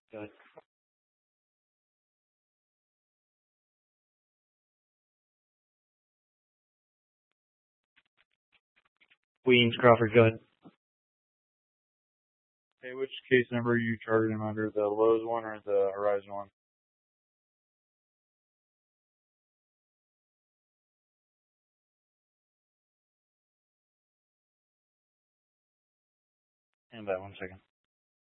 Good. Weems, Crawford, good. Hey, which case number are you charging him under, the Lowe's one or the Horizon one? And that 1 second.